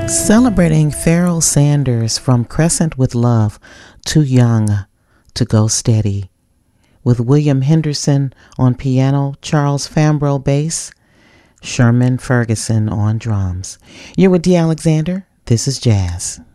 Celebrating Pharoah Sanders from Crescent with Love, Too Young to Go Steady, with William Henderson on piano, Charles Fambro bass, Sherman Ferguson on drums. You're with D. Alexander. This is Jazz.